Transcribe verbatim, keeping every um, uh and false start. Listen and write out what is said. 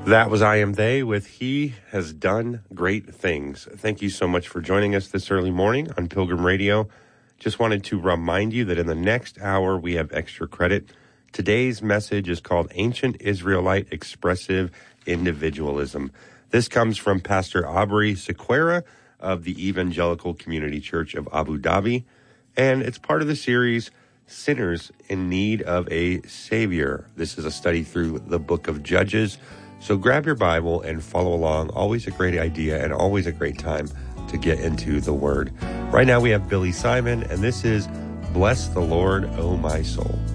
That was I Am They with He Has Done Great Things. Thank you so much for joining us this early morning on Pilgrim Radio. Just wanted to remind you that in the next hour we have extra credit. Today's message is called Ancient Israelite Expressive Individualism. This comes from Pastor Aubrey Sequeira of the Evangelical Community Church of Abu Dhabi, and it's part of the series Sinners in Need of a Savior. This is a study through the book of Judges. So grab your Bible and follow along. Always a great idea and always a great time to get into the Word. Right now we have Billy Simon, and this is Bless the Lord, O My Soul.